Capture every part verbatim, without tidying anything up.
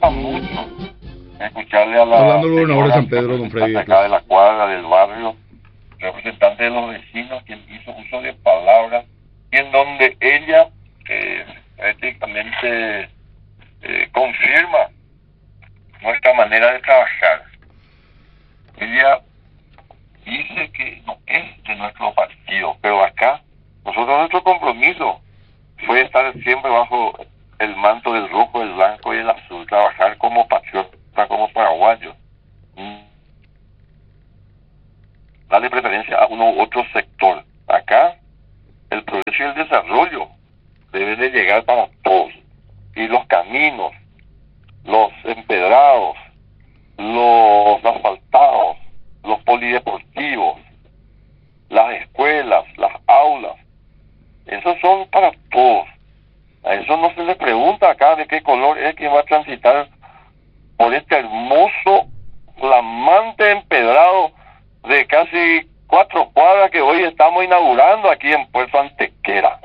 mucho escucharle a la Hablando del gobernador de San Pedro, don Freddy. de acá de la cuadra, del barrio, representante de los vecinos, quien hizo uso de palabras, y en donde ella eh, prácticamente eh, confirma nuestra manera de trabajar. Ella dice que no es de nuestro partido, pero acá nosotros nuestro compromiso fue estar siempre bajo el manto del rojo, el blanco y el azul, trabajar como patriota, como paraguayos, darle preferencia a uno u otro sector. Acá el progreso y el desarrollo deben de llegar para todos, y los caminos, los empedrados, los asfaltados, los polideportivos, las escuelas, las aulas, esos son para todos. A eso no se le pregunta acá de qué color es quien va a transitar por este hermoso, flamante empedrado de casi cuatro cuadras que hoy estamos inaugurando aquí en Puerto Antequera.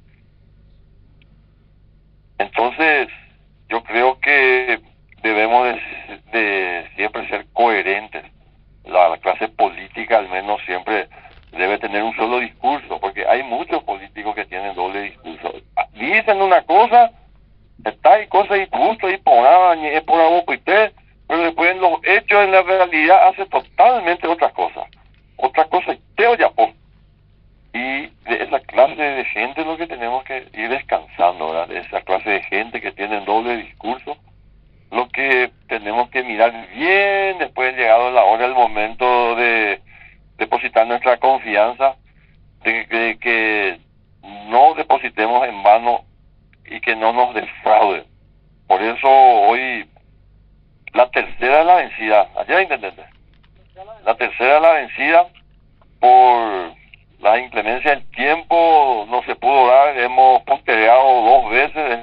Entonces, yo creo que debemos de, de siempre ser coherentes. La, la clase política al menos siempre debe tener un solo discurso, porque hay muchos políticos que tienen doble discurso. Dicen una cosa, está y cosa y justo y por ahí, es por algo que usted, pero después en los hechos, en la realidad, hace totalmente otra cosa. Otra cosa, y te oye, po. Y de esa clase de gente es lo que tenemos que ir descansando, ¿verdad? De esa clase de gente que tiene doble discurso, lo que tenemos que mirar bien después de llegado la hora, el momento de depositar nuestra confianza, de, de que no depositemos en vano y que no nos defrauden. Por eso hoy la tercera es la vencida, allá intendente, la tercera es la vencida por la inclemencia del tiempo, no se pudo dar, hemos postergado dos veces.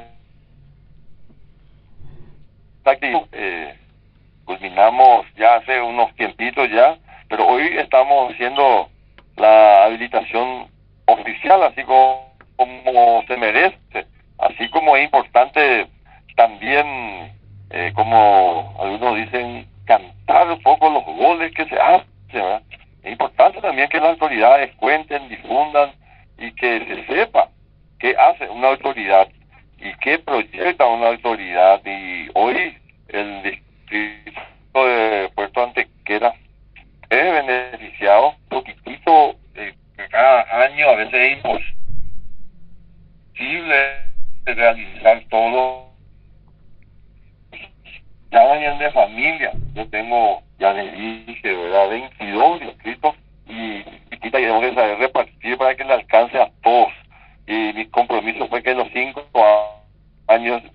Eh, culminamos ya hace unos tiempitos ya, pero hoy estamos haciendo la habilitación oficial, así como, como se merece, así como es importante también, eh, como algunos dicen, cantar un poco los goles que se hacen, ¿verdad? Es importante también que las autoridades cuenten, difundan y que se sepa qué hace una autoridad y qué proyecta una autoridad. Y hoy el distrito de Puerto Antequera es beneficiado un poquitito, eh, cada año a veces es imposible realizar todo. Ya vayan de familia, yo tengo, ya les dije, ¿verdad?, veintidós distritos y, y tenemos que saber repartir para que le alcance a todos. Y mi compromiso fue que en los cinco años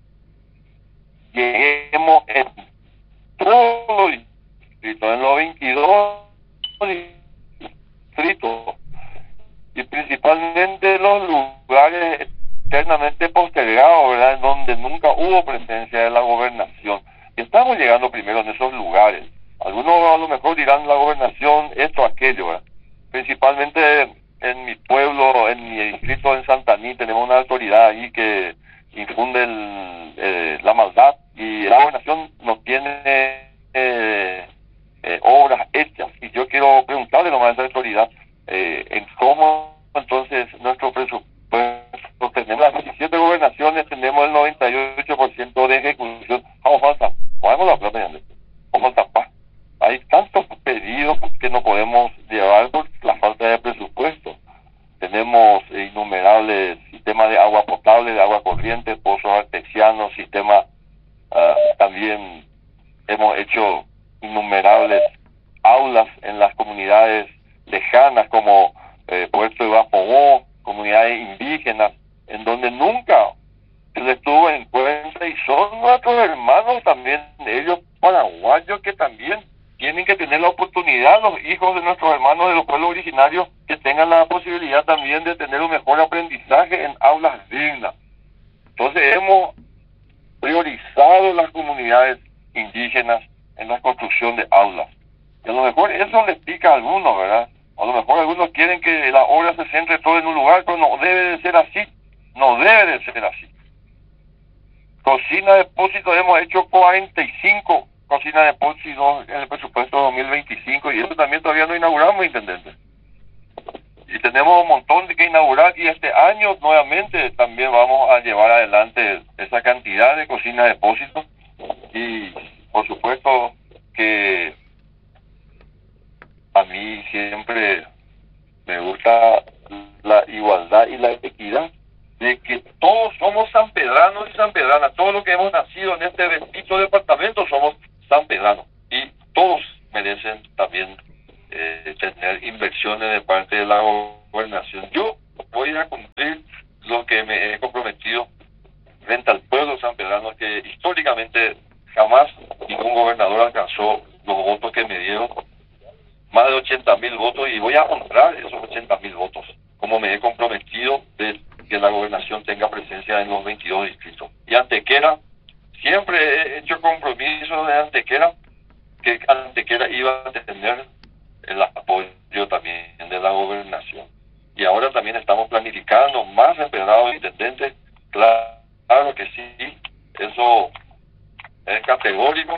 lleguemos en todos los distritos, en los veintidós distritos, y principalmente los lugares eternamente postergados, ¿verdad?, en donde nunca hubo presencia de la gobernación. Y estamos llegando primero en esos lugares. Algunos a lo mejor dirán la gobernación, esto, aquello, ¿verdad? Principalmente en mi pueblo, en mi distrito, en Santaní, tenemos una autoridad ahí que infunde el, eh, la maldad, y la gobernación no tiene eh, eh, obras hechas. Y yo quiero preguntarle nomás a esa autoridad eh, en cómo entonces nuestro presupuesto, tenemos las diecisiete gobernaciones, tenemos el noventa y ocho por ciento de ejecución. Vamos, falta, podemos la plata, vamos, falta paz. Hay tantos pedidos que no podemos llevar por la falta de presupuesto. Tenemos innumerables sistemas de agua potable, de agua corriente, pozos artesianos, sistemas, uh, también hemos hecho innumerables aulas en las comunidades lejanas como eh, Puerto de Bapogó, comunidades indígenas, en donde nunca se les tuvo en cuenta, y son nuestros hermanos también, ellos paraguayos, que también tienen que tener la oportunidad, los hijos de nuestros hermanos de los pueblos originarios, que tengan la posibilidad también de tener un mejor aprendizaje en aulas dignas. Entonces hemos priorizado las comunidades indígenas en la construcción de aulas. Y a lo mejor eso les pica a algunos, ¿verdad? A lo mejor algunos quieren que la obra se centre todo en un lugar, pero no debe de ser así. No debe de ser así. Cocina de depósitos hemos hecho cuarenta y cinco cocinas de depósitos en el presupuesto dos mil veinticinco y eso también todavía no inauguramos, intendente. Y tenemos un montón de que inaugurar y este año nuevamente también vamos a llevar adelante esa cantidad de cocinas de depósitos y por supuesto que a mí siempre me gusta la igualdad y la equidad, de que todos somos sanpedranos y sanpedranas, todos los que hemos nacido en este bendito departamento somos sanpedranos y todos merecen también eh, tener inversiones de parte de la gobernación. Yo voy a cumplir lo que me he comprometido frente al pueblo sanpedrano, que históricamente jamás ningún gobernador alcanzó los votos que me dieron, más de ochenta mil votos, y voy a honrar esos ochenta mil votos, como me he comprometido de que la gobernación tenga presencia en los veintidós distritos. Y Antequera, siempre he hecho compromisos de Antequera, que Antequera iba a tener el apoyo también de la gobernación. Y ahora también estamos planificando más empedrados e intendentes, claro, claro que sí, eso es categórico.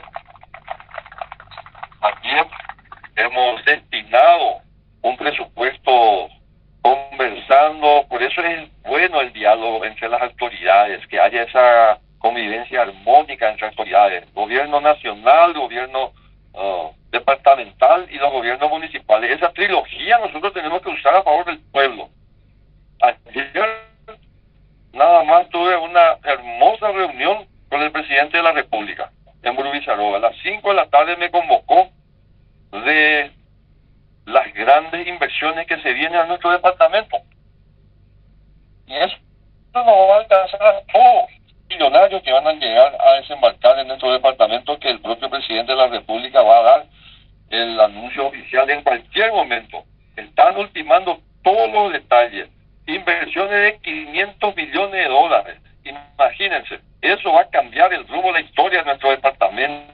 También hemos destinado un presupuesto conversando, por eso es bueno el diálogo entre las autoridades, que haya esa convivencia armónica entre autoridades, gobierno nacional, gobierno uh, departamental y los gobiernos municipales. Esa trilogía nosotros tenemos que usar a favor del pueblo. Ayer nada más tuve una hermosa reunión con el presidente de la República en Burubicharova. A las cinco de la tarde me convocó de las grandes inversiones que se vienen a nuestro departamento. Y eso no va a alcanzar a todos los millonarios que van a llegar a desembarcar en nuestro departamento, que el propio presidente de la República va a dar el anuncio oficial en cualquier momento. Están ultimando todos los detalles. Inversiones de quinientos millones de dólares. Imagínense, eso va a cambiar el rumbo de la historia de nuestro departamento.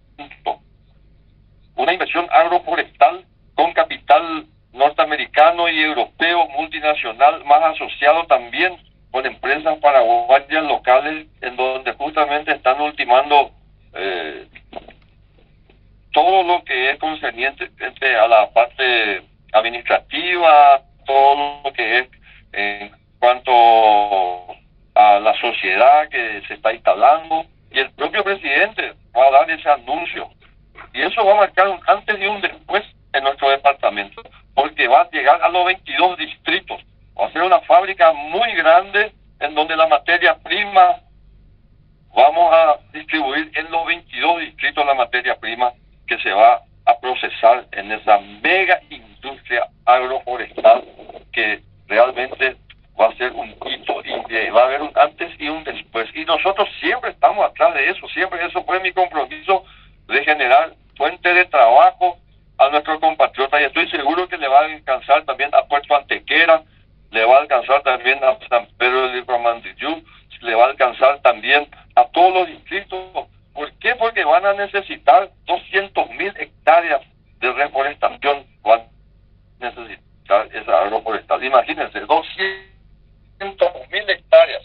Una inversión agroforestal con capital norteamericano y europeo multinacional, más asociado también con empresas paraguayas locales, en donde justamente están ultimando eh, todo lo que es concerniente a la parte administrativa, todo lo que es en cuanto a la sociedad que se está instalando, y el propio presidente va a dar ese anuncio. Y eso va a marcar un antes y un después en nuestro departamento, porque va a llegar a los veintidós distritos. Va a ser una fábrica muy grande en donde la materia prima vamos a distribuir en los veintidós distritos la materia prima que se va a procesar en esa mega industria agroforestal, que realmente va a ser un hito y va a haber un antes y un después. Y nosotros siempre estamos atrás de eso, siempre eso fue mi compromiso, de generar fuente de trabajo a nuestros compatriotas, y estoy seguro que le va a alcanzar también a Puerto Antequera, le va a alcanzar también a San Pedro de Libromandillú, le va a alcanzar también a todos los distritos. ¿Por qué? Porque van a necesitar doscientos mil hectáreas de reforestación, van a necesitar esa agroforestal. Imagínense, doscientos mil hectáreas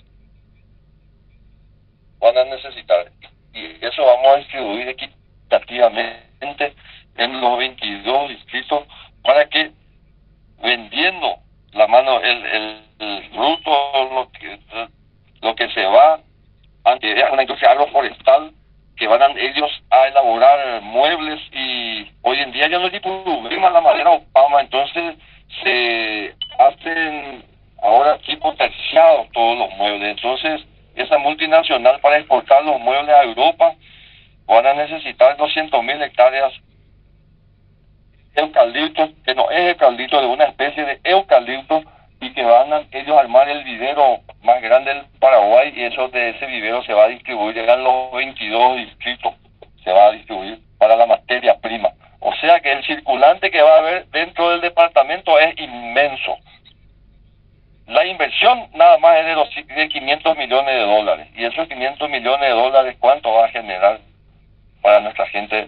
van a necesitar, y eso vamos a distribuir equitativamente en los veintidós distritos, para que vendiendo la mano el, el, el fruto, lo que, lo que se va ante una industria agroforestal, que van a, ellos a elaborar muebles, y hoy en día ya no es tipo la madera o pama, entonces se hacen ahora tipo terciados todos los muebles. Entonces esa multinacional, para exportar los muebles a Europa, van a necesitar doscientos mil hectáreas de eucalipto, que no es eucalipto, de una especie de eucalipto, y que van a ellos armar el vivero más grande del Paraguay, y eso de ese vivero se va a distribuir en los veintidós distritos, se va a distribuir para la materia prima. O sea que el circulante que va a haber dentro del departamento es inmenso. La inversión nada más es de, los, de quinientos millones de dólares, y esos quinientos millones de dólares, ¿cuánto va a generar para nuestra gente?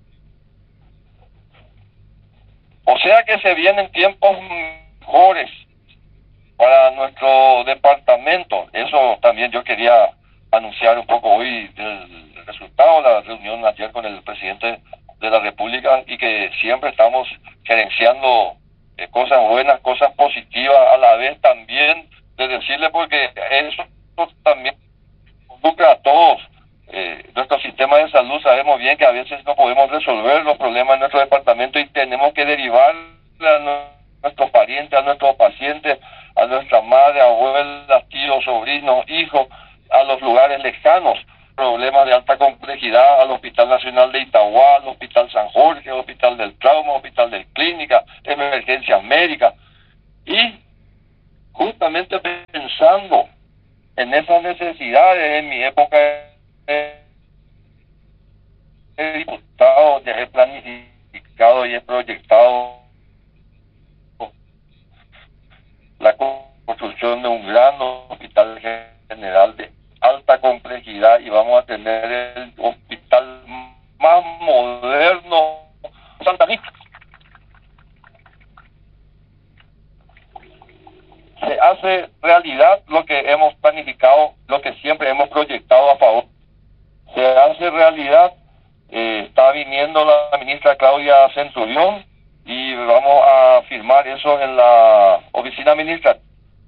O sea que se vienen tiempos mejores para nuestro departamento. Eso también yo quería anunciar un poco hoy el resultado de la reunión ayer con el presidente de la República y que siempre estamos gerenciando eh, cosas buenas, cosas positivas, a la vez también de decirle, porque eso también involucra a todos. Eh, nuestro sistema de salud, sabemos bien que a veces no podemos resolver los problemas en nuestro departamento y tenemos que derivar a nuestros parientes, a nuestros pacientes, a nuestra madre, abuelas, tíos, sobrinos, hijos, a los lugares lejanos, problemas de alta complejidad, al Hospital Nacional de Itagua, al Hospital San Jorge, al Hospital del Trauma, Hospital del Clínica, emergencias médicas. Y justamente pensando en esas necesidades, en mi época de diputado, ya he planificado y he proyectado la construcción de un gran hospital general de alta complejidad y vamos a tener el hospital más moderno de Santa Rita. Se hace realidad lo que hemos planificado, lo que siempre hemos proyectado a favor. Se hace realidad, eh, está viniendo la ministra Claudia Centurión y vamos a firmar eso en la oficina administrativa.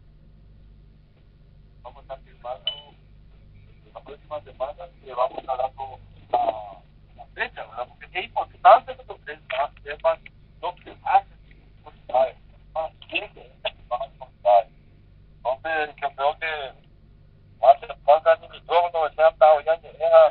Vamos a firmarlo en la próxima semana y vamos a dar la, la fecha, ¿verdad? Porque es importante que ustedes sepan lo que hacen los hospitales, más bien que van a contar. Entonces, yo creo que hace falta el micrófono, que sea hasta hoy ya ya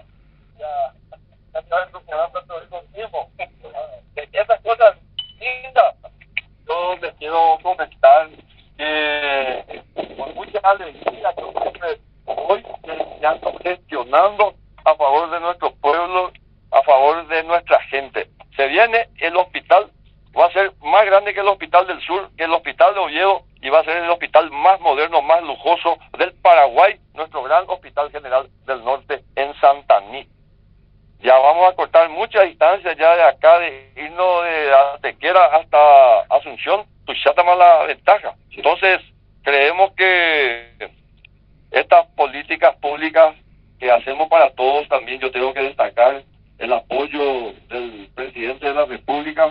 ya sabes lo que va a pasar todo el tiempo. Esas cosas lindas, yo les quiero comentar que con mucha alegría yo siempre hoy ya estoy gestionando a favor de nuestro pueblo, a favor de nuestra gente. Se viene el hospital, va a ser más grande que el Hospital del Sur, que el Hospital de Oviedo, y va a ser el hospital más moderno, más lujoso del Paraguay, nuestro gran Hospital General del Norte en Santaní. Ya vamos a cortar muchas distancias ya de acá, de irnos de Antequera hasta Asunción, Tuchata más la ventaja. Entonces, creemos que estas políticas públicas que hacemos para todos, también yo tengo que destacar el apoyo del presidente de la República,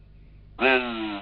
del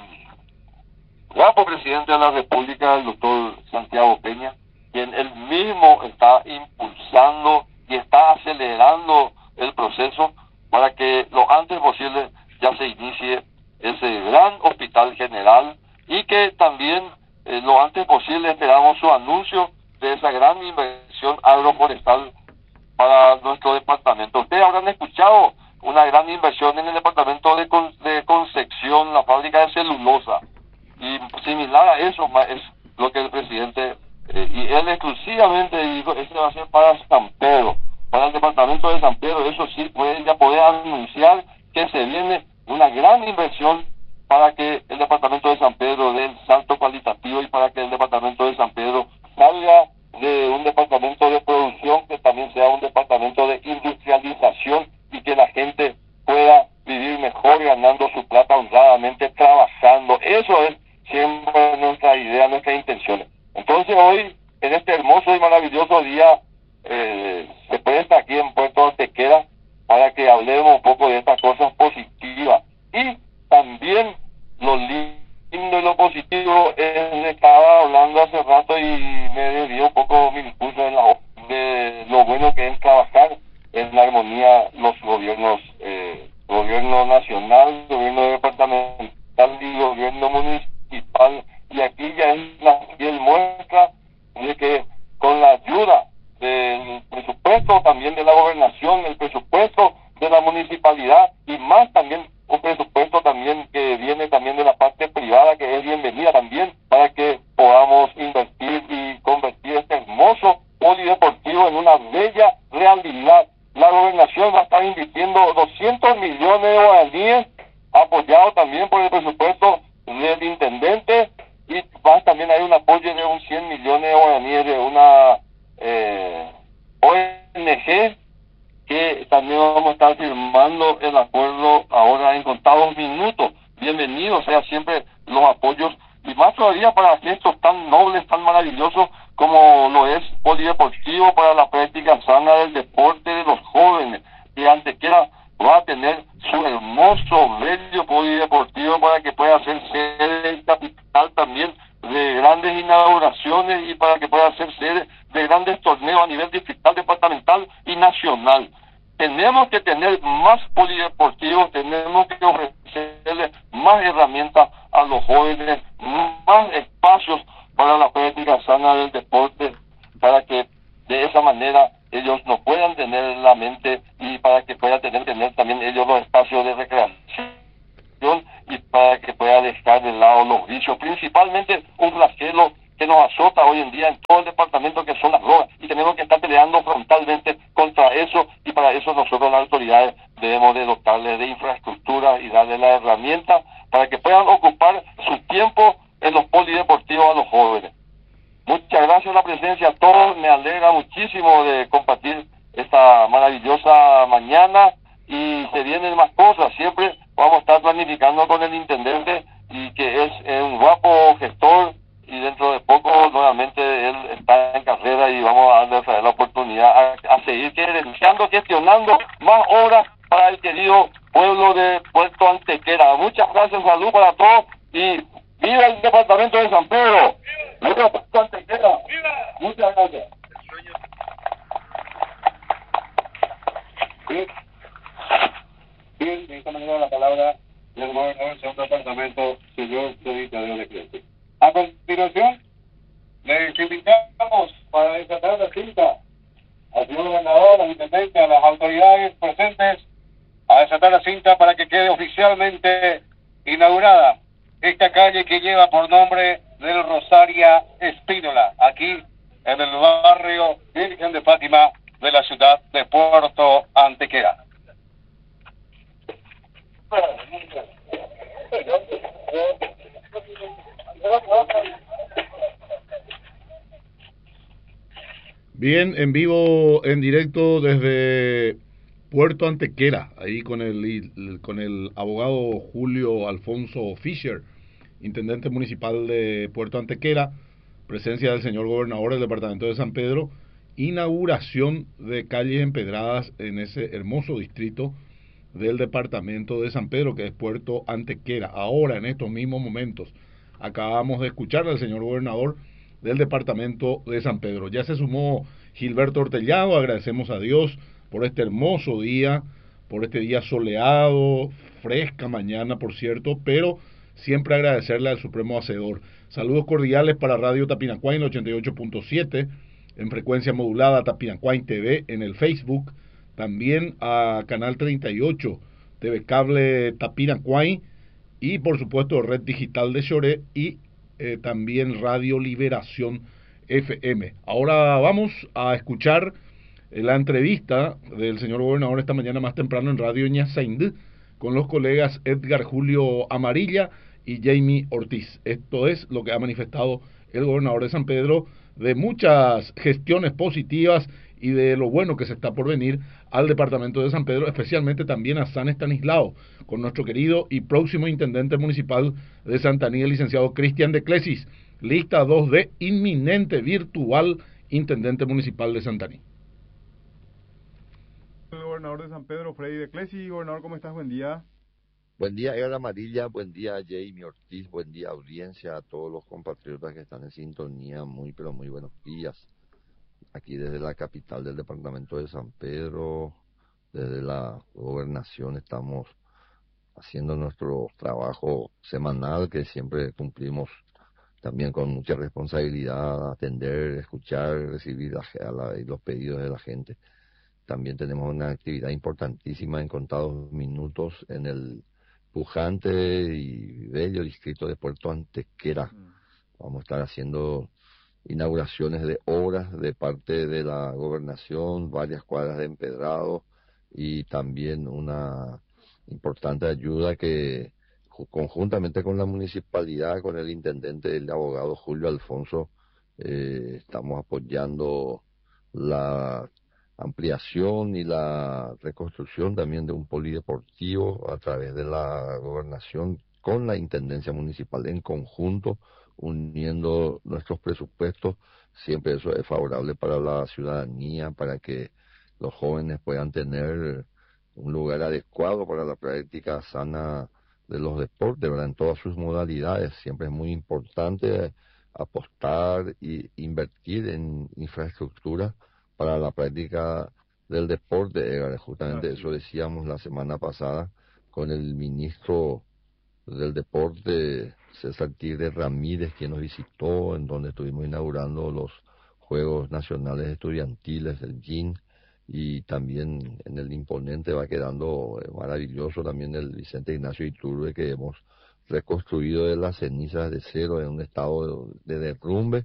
guapo presidente de la República, el doctor Santiago Peña, quien él mismo está impulsando y está acelerando el proceso para que lo antes posible ya se inicie ese gran hospital general y que también eh, lo antes posible esperamos su anuncio de esa gran inversión agroforestal para nuestro departamento. Ustedes habrán escuchado una gran inversión en el departamento de, Con de Concepción, la fábrica de celulosa, y similar a eso es lo que el presidente eh, y él exclusivamente dijo, este va a ser para San Pedro, para el departamento de San Pedro. Eso sí, puede ya poder anunciar que se viene una gran inversión para que el departamento de San Pedro dé el salto cualitativo y para que el departamento de San Pedro salga de un departamento de producción que también sea un departamento de industrialización y que la gente pueda vivir mejor ganando su plata honradamente trabajando. Eso es siempre nuestra idea, nuestras intenciones. Entonces hoy, en este hermoso y maravilloso día, eh, se presta aquí en Puerto Antequera para que hablemos un poco de estas cosas positivas. Y también lo lindo y lo positivo es, estaba hablando hace rato y me desvió un poco mi discurso en la, de lo bueno que es trabajar en la armonía los gobiernos, eh, gobierno nacional, gobierno departamental y gobierno municipal. Y aquí ya es la fiel muestra de que con la ayuda del presupuesto también de la gobernación, el presupuesto de la municipalidad y más también un presupuesto también que viene también de la parte privada, que es bienvenida también para que podamos invertir y convertir este hermoso polideportivo en una bella realidad. La gobernación va a estar invirtiendo doscientos millones de guaraníes, apoyado también por el presupuesto del intendente, y va también hay un apoyo de un cien millones de guaraníes de una eh, O N G, que también vamos a estar firmando el acuerdo ahora en contados minutos. Bienvenidos sea siempre los apoyos, y más todavía para gestos tan nobles, tan maravillosos como lo es polideportivo para la práctica sana del deporte de los jóvenes, que Antequera va a tener su hermoso, bello polideportivo para que pueda ser sede y capital también de grandes inauguraciones y para que pueda ser sede de grandes torneos a nivel distrital, departamental y nacional. Tenemos que tener más polideportivos, tenemos que ofrecerle más herramientas a los jóvenes, más espacios para la práctica sana del deporte, para que de esa manera ellos no puedan tener la mente y para que puedan tener, tener también ellos los espacios de recreación y para que pueda dejar de lado los vicios, principalmente un flagelo que nos azota hoy en día en todo el departamento, que son las drogas, y tenemos que estar peleando frontalmente contra eso, y para eso nosotros las autoridades debemos de dotarles de infraestructura y darles la herramienta para que puedan ocupar su tiempo en los polideportivos a los jóvenes. Muchas gracias a la presencia a todos, me alegra muchísimo de compartir esta maravillosa mañana y se vienen más cosas, siempre vamos a estar planificando con el intendente y que es eh, un guapo gestor y dentro de poco nuevamente él está en carrera y vamos a darle la oportunidad a, a seguir gerenciando, gestionando más obras para el querido pueblo de Puerto Antequera. Muchas gracias, salud para todos y ¡viva el departamento de San Pedro! ¡Viva Puerto Antequera! Muchas gracias. Bien, bien, de esta manera la palabra del gobernador del segundo departamento, señor Freddy Tadeo de Clemente. A continuación, les invitamos para desatar la cinta al señor gobernador, al intendente, a las autoridades presentes, a desatar la cinta para que quede oficialmente inaugurada esta calle que lleva por nombre del Rosaria Espínola, aquí en el barrio Virgen de Fátima de la ciudad de Puerto Antequera. Bien, en vivo, en directo desde Puerto Antequera, ahí con el con el abogado Julio Alfonso Fischer, intendente municipal de Puerto Antequera, presencia del señor gobernador del departamento de San Pedro, inauguración de calles empedradas en ese hermoso distrito del departamento de San Pedro, que es Puerto Antequera. Ahora, en estos mismos momentos, acabamos de escuchar al señor gobernador del departamento de San Pedro. Ya se sumó Gilberto Ortellado, agradecemos a Dios por este hermoso día, por este día soleado, fresca mañana, por cierto, pero siempre agradecerle al Supremo Hacedor. Saludos cordiales para Radio Tapinacuain ochenta y ocho punto siete, en frecuencia modulada Tapinacuain T V en el Facebook, también a Canal treinta y ocho, T V Cable Tapinacuain, y por supuesto Red Digital de Choré y eh, también Radio Liberación F M. Ahora vamos a escuchar eh, la entrevista del señor gobernador esta mañana más temprano en Radio Ñasaindú con los colegas Edgar Julio Amarilla y Jamie Ortiz. Esto es lo que ha manifestado el gobernador de San Pedro de muchas gestiones positivas y de lo bueno que se está por venir al departamento de San Pedro, especialmente también a San Estanislao, con nuestro querido y próximo intendente municipal de Santaní, el licenciado Cristian de Clesis, lista dos de inminente virtual intendente municipal de Santaní. El gobernador de San Pedro, Freddy de Clesis. Gobernador, ¿cómo estás? Buen día. Buen día, Edgar Amarilla, buen día, Jamie Ortiz, buen día, audiencia, a todos los compatriotas que están en sintonía, muy pero muy buenos días. Aquí desde la capital del departamento de San Pedro, desde la gobernación, estamos haciendo nuestro trabajo semanal que siempre cumplimos también con mucha responsabilidad, atender, escuchar, recibir a la, los pedidos de la gente. También tenemos una actividad importantísima en contados minutos en el pujante y bello distrito de Puerto Antequera. Vamos a estar haciendo inauguraciones de obras de parte de la gobernación, varias cuadras de empedrado y también una importante ayuda que conjuntamente con la municipalidad, con el intendente, el abogado Julio Alfonso, eh, estamos apoyando la ampliación y la reconstrucción también de un polideportivo a través de la gobernación con la intendencia municipal en conjunto, uniendo nuestros presupuestos, siempre eso es favorable para la ciudadanía, para que los jóvenes puedan tener un lugar adecuado para la práctica sana de los deportes, ¿verdad? En todas sus modalidades. Siempre es muy importante apostar e invertir en infraestructura para la práctica del deporte. Eh, justamente eso decíamos la semana pasada con el ministro del deporte, César Tigre Ramírez, quien nos visitó, en donde estuvimos inaugurando los Juegos Nacionales Estudiantiles, el G I N, y también en el imponente va quedando maravilloso también el Vicente Ignacio Iturbe, que hemos reconstruido de las cenizas de cero en un estado de, de derrumbe,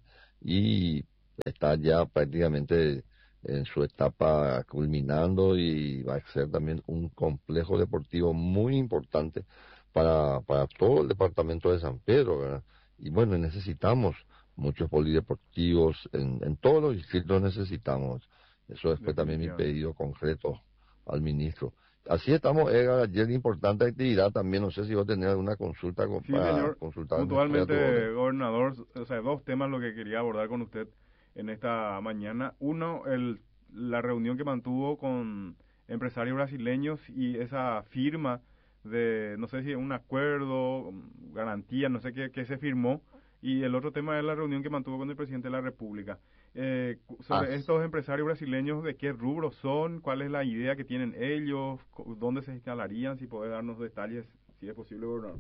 y está ya prácticamente en su etapa culminando, y va a ser también un complejo deportivo muy importante para, para todo el departamento de San Pedro, ¿verdad? Y bueno, necesitamos muchos polideportivos, en, en todos los distritos necesitamos. Eso fue también mi pedido concreto al ministro. Así estamos, Edgar, ayer importante actividad también, no sé si vos tenés alguna consulta con, sí, para señor, consultar. puntualmente, gobernador, o sea, dos temas lo que quería abordar con usted en esta mañana. Uno, el, la reunión que mantuvo con empresarios brasileños y esa firma de, no sé si un acuerdo, garantía, no sé qué, qué se firmó. Y el otro tema es la reunión que mantuvo con el presidente de la República. Eh, sobre ah. estos empresarios brasileños, ¿de qué rubro son? ¿Cuál es la idea que tienen ellos? ¿Dónde se instalarían? Si puede darnos detalles, si es posible, gobernador.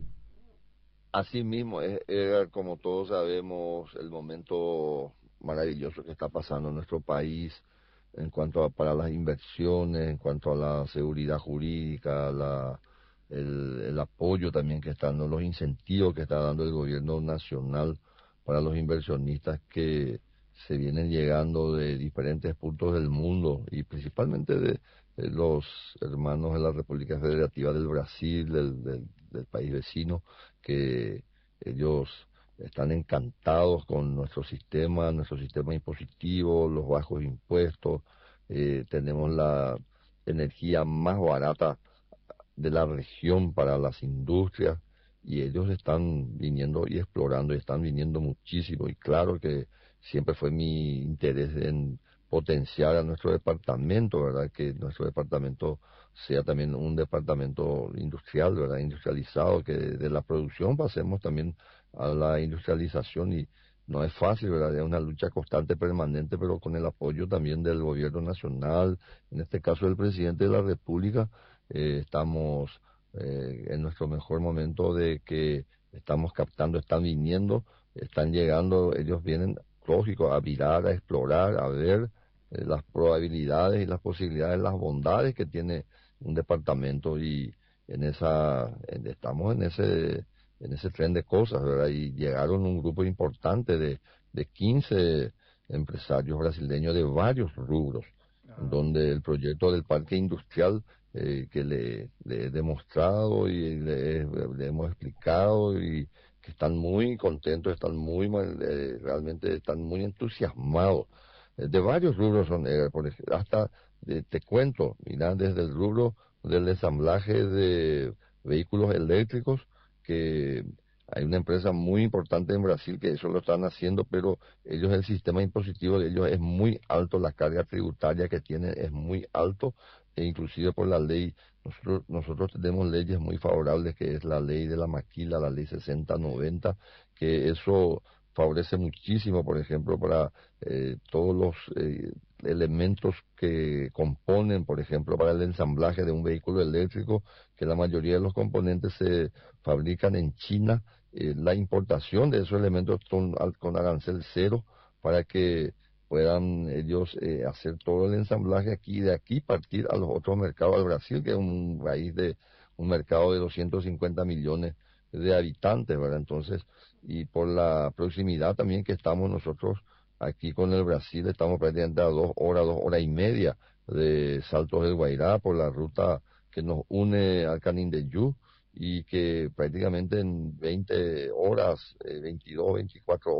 Así mismo, es, es, como todos sabemos, el momento maravilloso que está pasando en nuestro país en cuanto a para las inversiones, en cuanto a la seguridad jurídica, la El, el apoyo también que están dando, los incentivos que está dando el gobierno nacional para los inversionistas que se vienen llegando de diferentes puntos del mundo, y principalmente de, de los hermanos de la República Federativa del Brasil, del, del, del país vecino, que ellos están encantados con nuestro sistema, nuestro sistema impositivo, los bajos impuestos. Eh, tenemos la energía más barata de la región para las industrias, y ellos están viniendo y explorando, y están viniendo muchísimo, y claro que siempre fue mi interés en potenciar a nuestro departamento, ¿verdad? Que nuestro departamento sea también un departamento industrial, ¿verdad? Industrializado, que de la producción pasemos también a la industrialización, y no es fácil, ¿verdad? Es una lucha constante, permanente, pero con el apoyo también del gobierno nacional, en este caso del presidente de la República. Eh, estamos eh, en nuestro mejor momento de que estamos captando, están viniendo, están llegando, ellos vienen, lógico, a mirar, a explorar, a ver eh, las probabilidades y las posibilidades, las bondades que tiene un departamento, y en esa, en, estamos en ese en ese tren de cosas, ¿verdad? Y llegaron un grupo importante de, de quince empresarios brasileños de varios rubros, ah. donde el proyecto del parque industrial eh, que le, le he demostrado y le, le hemos explicado, y que están muy contentos, están muy eh, realmente están muy entusiasmados. Eh, de varios rubros son, eh, por ejemplo, hasta eh, te cuento, mira, desde el rubro del ensamblaje de vehículos eléctricos, que hay una empresa muy importante en Brasil que eso lo están haciendo, pero ellos, el sistema impositivo de ellos es muy alto, la carga tributaria que tienen es muy alto, e inclusive por la ley, nosotros, nosotros tenemos leyes muy favorables, que es la ley de la maquila, la ley sesenta noventa, que eso favorece muchísimo, por ejemplo, para eh, todos los eh, elementos que componen, por ejemplo, para el ensamblaje de un vehículo eléctrico, que la mayoría de los componentes se fabrican en China. Eh, la importación de esos elementos son con arancel cero, para que puedan ellos eh, hacer todo el ensamblaje aquí, de aquí partir a los otros mercados, al Brasil, que es un país de un mercado de doscientos cincuenta millones de habitantes, ¿verdad? Entonces, y por la proximidad también que estamos nosotros aquí con el Brasil, estamos prácticamente a dos horas, dos horas y media de Saltos del Guairá, por la ruta que nos une al Canindeyú, y que prácticamente en veinte horas, eh, veintidós, veinticuatro